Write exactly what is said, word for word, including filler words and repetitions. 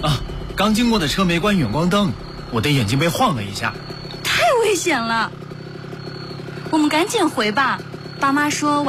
啊，刚经过的车没关远光灯，我的眼睛被晃了一下。 太危险了，我们赶紧回吧。爸妈说